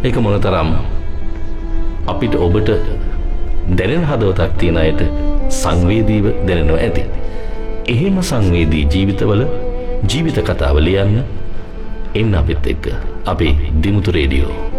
ඒක මොනතරම් අපිට ඔබට දැනෙන හදවතක් තියෙන අයට සංවේදීව දැනෙනවා ඇති. එහෙම සංවේදී ජීවිතවල ජීවිත කතාව ලියන්න එන්න අපිත් එක්ක අපේ දිමුතු රේඩියෝ